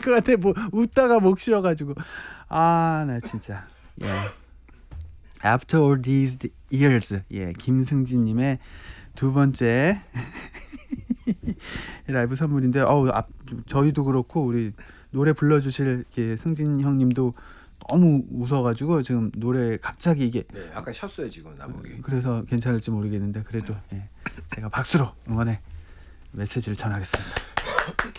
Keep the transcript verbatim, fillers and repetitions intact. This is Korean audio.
것 같아. 뭐 웃다가 목 쉬어가지고 아 나 진짜 예. After all these years 예 김승진님의 두 번째 라이브 선물인데 어우 앞, 저희도 그렇고 우리 노래 불러주실 승진 형님도 너무 웃어가지고 지금 노래 갑자기 이게 네, 아까 쉬었어요 지금 나보기. 그래서 괜찮을지 모르겠는데 그래도 예, 제가 박수로 응원의 메시지를 전하겠습니다.